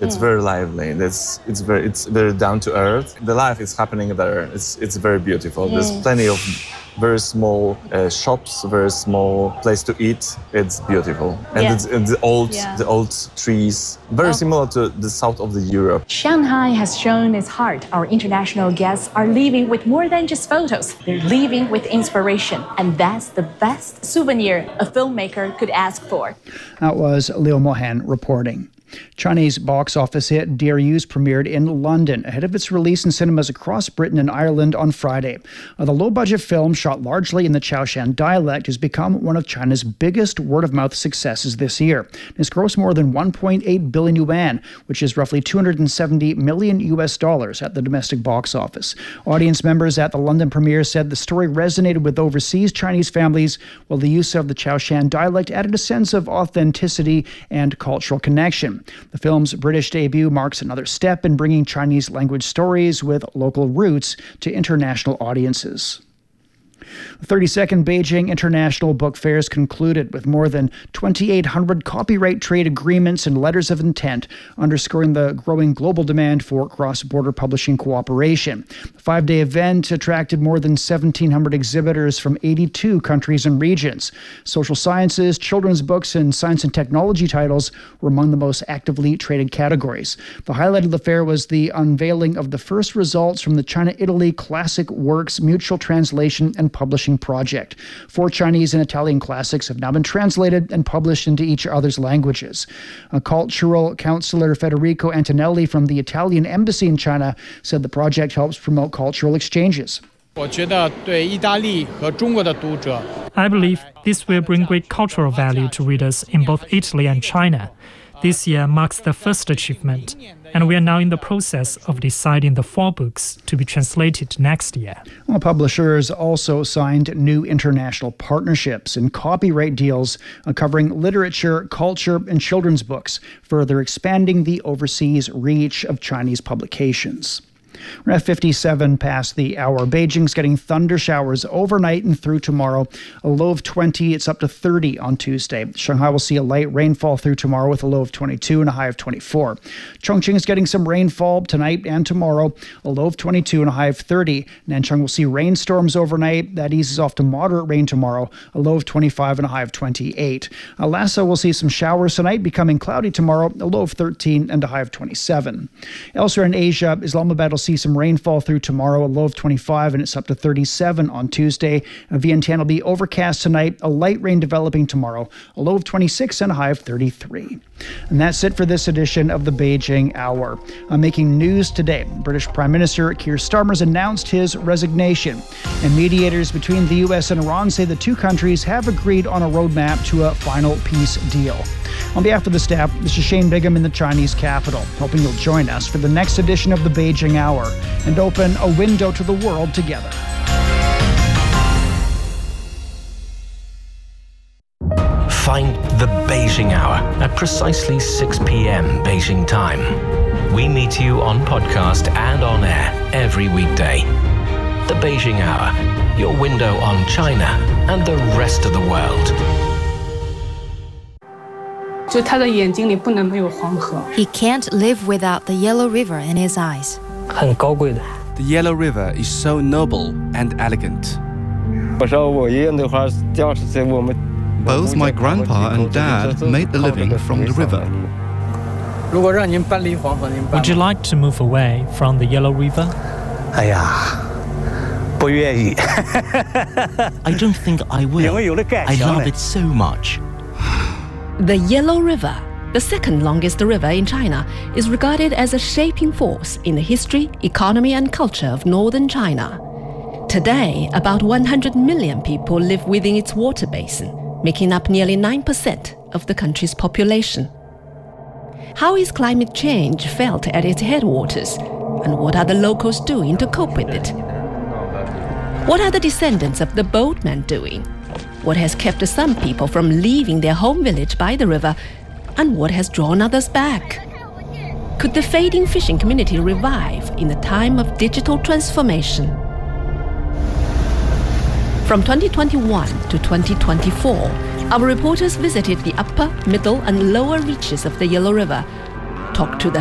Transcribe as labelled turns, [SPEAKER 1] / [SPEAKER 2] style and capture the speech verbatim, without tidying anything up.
[SPEAKER 1] It's mm. very lively. It's it's very it's very down to earth. The life is happening there. It's it's very beautiful. Mm. There's plenty of very small uh, shops, very small place to eat. It's beautiful, and yeah. it's, it's the old yeah. the old trees, very oh. similar to the south of the Europe.
[SPEAKER 2] Shanghai has shown its heart. Our international guests are leaving with more than just photos. They're leaving with inspiration, and that's the best souvenir a filmmaker could ask for.
[SPEAKER 3] That was Liu Mohan reporting. Chinese box office hit Darius premiered in London ahead of its release in cinemas across Britain and Ireland on Friday. Uh, the low-budget film, shot largely in the Chaoshan dialect, has become one of China's biggest word-of-mouth successes this year. It's grossed more than one point eight billion yuan, which is roughly two hundred seventy million U S dollars at the domestic box office. Audience members at the London premiere said the story resonated with overseas Chinese families, while the use of the Chaoshan dialect added a sense of authenticity and cultural connection. The film's British debut marks another step in bringing Chinese language stories with local roots to international audiences. The thirty-second Beijing International Book Fair is concluded with more than twenty-eight hundred copyright trade agreements and letters of intent, underscoring the growing global demand for cross-border publishing cooperation. The five-day event attracted more than seventeen hundred exhibitors from eighty-two countries and regions. Social sciences, children's books, and science and technology titles were among the most actively traded categories. The highlight of the fair was the unveiling of the first results from the China-Italy Classic Works Mutual Translation and Publishing Project. Four Chinese and Italian classics have now been translated and published into each other's languages. A cultural counselor Federico Antonelli from the Italian Embassy in China said the project helps promote cultural exchanges.
[SPEAKER 4] I believe this will bring great cultural value to readers in both Italy and China. This year marks the first achievement, and we are now in the process of deciding the four books to be translated next year.
[SPEAKER 3] Well, publishers also signed new international partnerships and copyright deals uh, covering literature, culture, and children's books, further expanding the overseas reach of Chinese publications. We're at fifty-seven past the hour. Beijing's getting thunder showers overnight and through tomorrow. A low of twenty. It's up to thirty on Tuesday. Shanghai will see a light rainfall through tomorrow with a low of twenty-two and a high of twenty-four. Chongqing is getting some rainfall tonight and tomorrow. A low of twenty-two and a high of thirty. Nanchang will see rainstorms overnight. That eases off to moderate rain tomorrow. A low of twenty-five and a high of twenty-eight. Uh, Lhasa will see some showers tonight, becoming cloudy tomorrow. A low of thirteen and a high of twenty-seven. Elsewhere in Asia, Islamabad will see some rainfall through tomorrow, a low of twenty-five, and it's up to thirty-seven on Tuesday. Vientiane will be overcast tonight, a light rain developing tomorrow, a low of twenty-six and a high of thirty-three. And that's it for this edition of the Beijing Hour. Uh, making news today, British Prime Minister Keir Starmer has announced his resignation, and mediators between the U S and Iran say the two countries have agreed on a roadmap to a final peace deal. On behalf of the staff, this is Shane Bigham in the Chinese capital, hoping you'll join us for the next edition of the Beijing Hour and open a window to the world together.
[SPEAKER 5] Find the Beijing Hour at precisely six p.m. Beijing time. We meet you on podcast and on air every weekday. The Beijing Hour, your window on China and the rest of the world.
[SPEAKER 6] He can't live without the Yellow River in his eyes.
[SPEAKER 7] The Yellow River is so noble and elegant.
[SPEAKER 8] Both my grandpa and dad made a living from the river.
[SPEAKER 4] Would you like to move away from the Yellow River?
[SPEAKER 9] I don't think I will. I love it so much.
[SPEAKER 10] The Yellow River, the second longest river in China, is regarded as a shaping force in the history, economy, and culture of northern China. Today, about one hundred million people live within its water basin, making up nearly nine percent of the country's population. How is climate change felt at its headwaters, and what are the locals doing to cope with it? What are the descendants of the boatmen doing? What has kept some people from leaving their home village by the river, and what has drawn others back? Could the fading fishing community revive in a time of digital transformation? From twenty twenty-one to twenty twenty-four, our reporters visited the upper, middle, and lower reaches of the Yellow River, talked to the